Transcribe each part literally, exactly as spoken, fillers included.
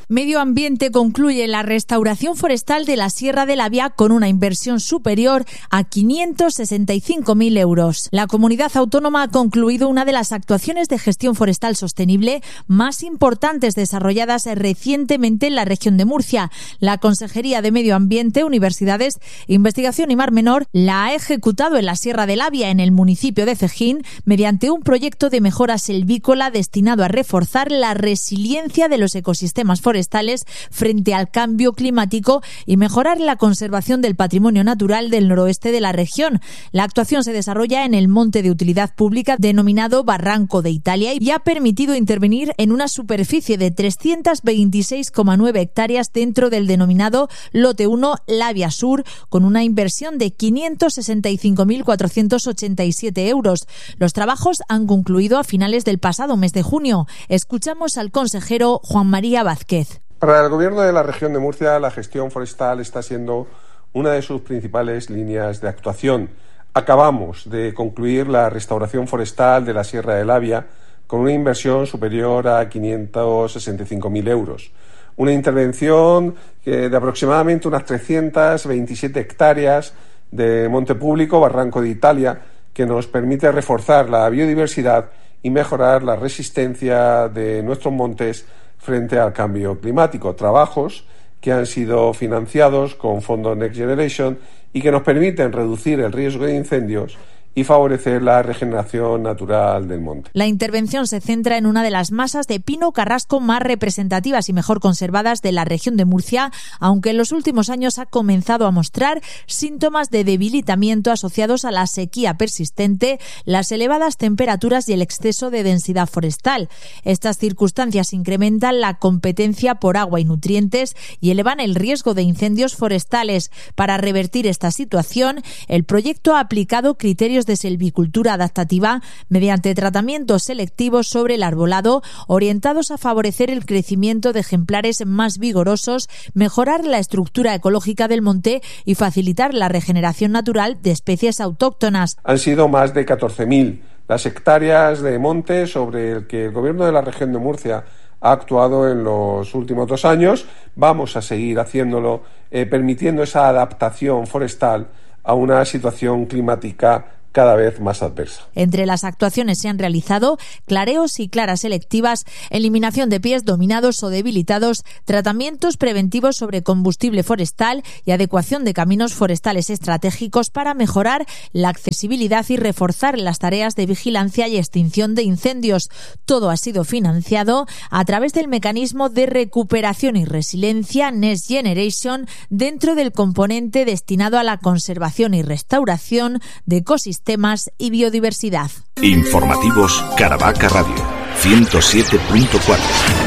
Medio Ambiente concluye la restauración forestal de la Sierra de Labia con una inversión superior a quinientos sesenta y cinco mil euros. La comunidad autónoma ha concluido una de las actuaciones de gestión forestal sostenible más importantes desarrolladas recientemente en la región de Murcia. La Consejería de Medio Ambiente, Universidades, Investigación y Mar Menor la ha ejecutado en la Sierra de Labia, en el municipio de Cejín, mediante un proyecto de mejora selvícola destinado a reforzar la resiliencia de los ecosistemas forestales frente al cambio climático y mejorar la conservación del patrimonio natural del noroeste de la región. La actuación se desarrolla en el monte de utilidad pública denominado Barranco de Italia y ha permitido intervenir en una superficie de trescientas veintiséis coma nueve hectáreas dentro del denominado Lote uno Labia Sur, con una inversión de quinientos sesenta y cinco mil cuatrocientos ochenta y siete euros. Los trabajos han concluido a finales del pasado mes de junio. Escuchamos al consejero Juan María Vázquez. Para el Gobierno de la región de Murcia, la gestión forestal está siendo una de sus principales líneas de actuación. Acabamos de concluir la restauración forestal de la Sierra de Labia con una inversión superior a quinientos sesenta y cinco mil euros. Una intervención de aproximadamente unas trescientas veintisiete hectáreas de monte público, Barranco de Italia, que nos permite reforzar la biodiversidad y mejorar la resistencia de nuestros montes frente al cambio climático. Trabajos que han sido financiados con fondos Next Generation y que nos permiten reducir el riesgo de incendios y favorecer la regeneración natural del monte. La intervención se centra en una de las masas de pino carrasco más representativas y mejor conservadas de la región de Murcia, aunque en los últimos años ha comenzado a mostrar síntomas de debilitamiento asociados a la sequía persistente, las elevadas temperaturas y el exceso de densidad forestal. Estas circunstancias incrementan la competencia por agua y nutrientes y elevan el riesgo de incendios forestales. Para revertir esta situación, el proyecto ha aplicado criterios de selvicultura adaptativa mediante tratamientos selectivos sobre el arbolado orientados a favorecer el crecimiento de ejemplares más vigorosos, mejorar la estructura ecológica del monte y facilitar la regeneración natural de especies autóctonas. Han sido más de catorce mil las hectáreas de monte sobre el que el Gobierno de la región de Murcia ha actuado en los últimos dos años. Vamos a seguir haciéndolo, eh, permitiendo esa adaptación forestal a una situación climática cada vez más adversa. Entre las actuaciones se han realizado clareos y claras selectivas, eliminación de pies dominados o debilitados, tratamientos preventivos sobre combustible forestal y adecuación de caminos forestales estratégicos para mejorar la accesibilidad y reforzar las tareas de vigilancia y extinción de incendios. Todo ha sido financiado a través del mecanismo de recuperación y resiliencia Next Generation dentro del componente destinado a la conservación y restauración de ecosistemas temas y biodiversidad. Informativos Caravaca Radio ciento siete punto cuatro.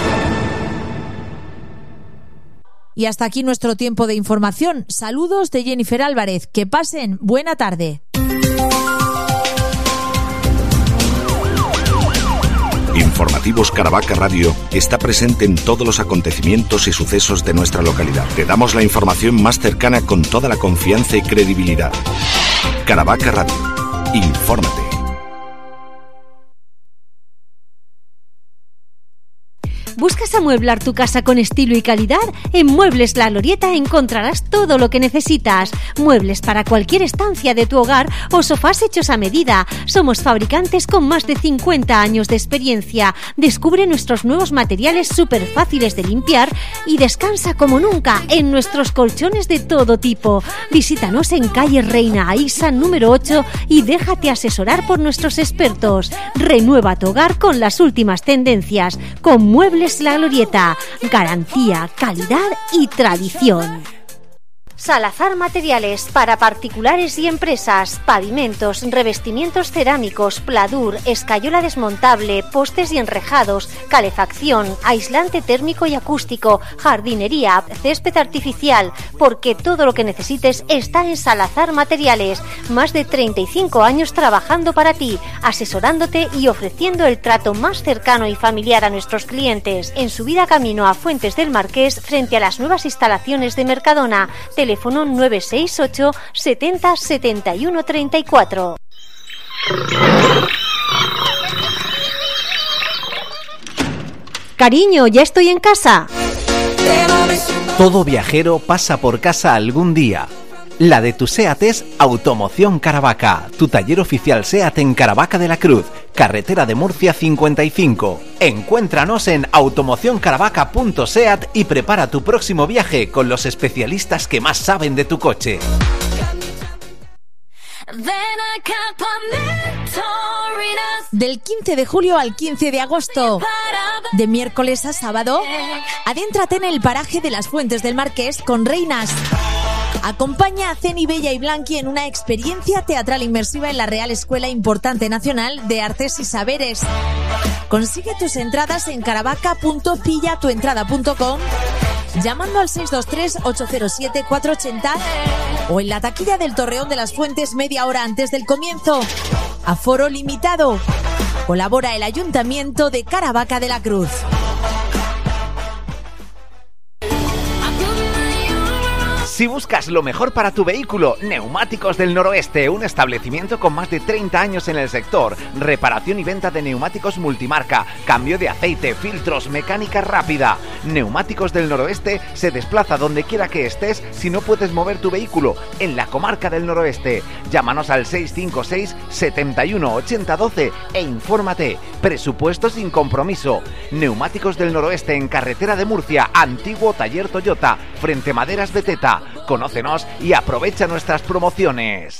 Y hasta aquí nuestro tiempo de información. Saludos de Jennifer Álvarez. Que pasen buena tarde. Informativos Caravaca Radio está presente en todos los acontecimientos y sucesos de nuestra localidad. Te damos la información más cercana con toda la confianza y credibilidad. Caravaca Radio. Infórmate. ¿Buscas amueblar tu casa con estilo y calidad? En Muebles La Glorieta encontrarás todo lo que necesitas. Muebles para cualquier estancia de tu hogar o sofás hechos a medida. Somos fabricantes con más de cincuenta años de experiencia. Descubre nuestros nuevos materiales súper fáciles de limpiar y descansa como nunca en nuestros colchones de todo tipo. Visítanos en calle Reina Aísa número ocho y déjate asesorar por nuestros expertos. Renueva tu hogar con las últimas tendencias. Con Muebles La Glorieta, garantía, calidad y tradición. Salazar Materiales para particulares y empresas, pavimentos, revestimientos cerámicos, pladur, escayola desmontable, postes y enrejados, calefacción, aislante térmico y acústico, jardinería, césped artificial, porque todo lo que necesites está en Salazar Materiales. Más de treinta y cinco años trabajando para ti, asesorándote y ofreciendo el trato más cercano y familiar a nuestros clientes. En subida camino a Fuentes del Marqués, frente a las nuevas instalaciones de Mercadona. Teléfono nueve seis ocho setenta setenta y uno treinta y cuatro. Cariño, ya estoy en casa. Todo viajero pasa por casa algún día. La de tu SEAT es Automoción Caravaca, tu taller oficial SEAT en Caravaca de la Cruz, carretera de Murcia cincuenta y cinco. Encuéntranos en automoción caravaca punto seat y prepara tu próximo viaje con los especialistas que más saben de tu coche. Del quince de julio al quince de agosto, de miércoles a sábado, adéntrate en el paraje de las Fuentes del Marqués con Reinas. Acompaña a Ceni, Bella y Blanqui en una experiencia teatral inmersiva en la Real Escuela Importante Nacional de Artes y Saberes. Consigue tus entradas en caravaca punto pilla tu entrada punto com, llamando al seis dos tres, ocho cero siete, cuatro ocho cero o en la taquilla del Torreón de las Fuentes media hora antes del comienzo. Aforo limitado. Colabora el Ayuntamiento de Caravaca de la Cruz. Si buscas lo mejor para tu vehículo, Neumáticos del Noroeste, un establecimiento con más de treinta años en el sector, reparación y venta de neumáticos multimarca, cambio de aceite, filtros, mecánica rápida. Neumáticos del Noroeste se desplaza donde quiera que estés si no puedes mover tu vehículo en la comarca del Noroeste. Llámanos al seis cinco seis, siete uno, ocho cero uno dos e infórmate. Presupuesto sin compromiso. Neumáticos del Noroeste en carretera de Murcia, antiguo taller Toyota, frente Maderas Beteta. Conócenos y aprovecha nuestras promociones.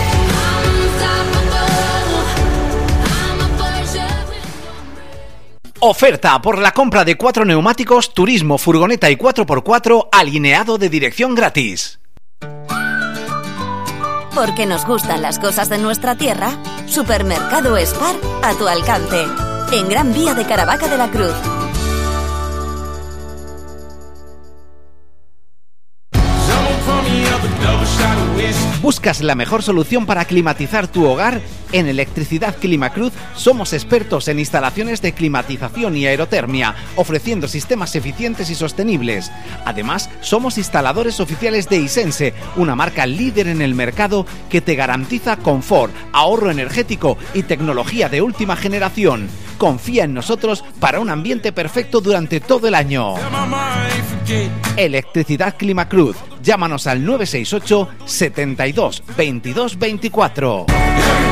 Oferta por la compra de cuatro neumáticos, turismo, furgoneta y cuatro por cuatro, alineado de dirección gratis. Porque nos gustan las cosas de nuestra tierra, Supermercado Spar a tu alcance, en Gran Vía de Caravaca de la Cruz. ¿Buscas la mejor solución para climatizar tu hogar? En Electricidad Climacruz somos expertos en instalaciones de climatización y aerotermia, ofreciendo sistemas eficientes y sostenibles. Además, somos instaladores oficiales de Isense, una marca líder en el mercado que te garantiza confort, ahorro energético y tecnología de última generación. Confía en nosotros para un ambiente perfecto durante todo el año. Electricidad Climacruz. Llámanos al nueve seis ocho, setenta y dos, veintidós veinticuatro.